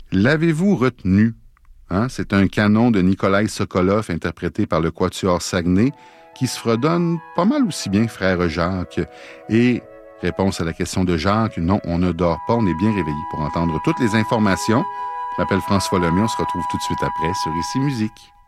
L'avez-vous retenu? Hein? C'est un canon de Nikolai Sokolov interprété par le Quatuor Saguenay qui se fredonne pas mal aussi bien Frère Jacques. Et réponse à la question de Jacques, non, on ne dort pas, on est bien réveillé pour entendre toutes les informations. Je m'appelle François Lemay, on se retrouve tout de suite après sur Ici Musique.